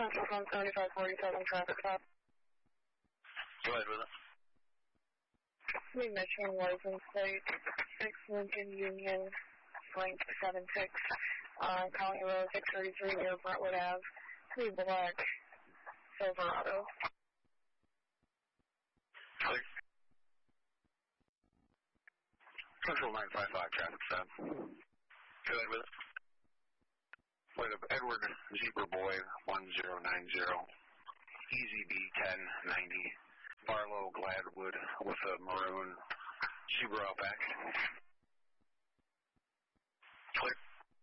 Central from 7547 traffic stop. Go ahead with it. New Michigan license plate 6 Lincoln Union link 76 on County Road 633 near Brentwood Ave. Blue black Silverado. Clear. Central 955 traffic stop. Go ahead with it. Flight of Edward Zebra Boy 1090. Easy B 1090. Barlow Gladwood with a maroon Subaru Outback.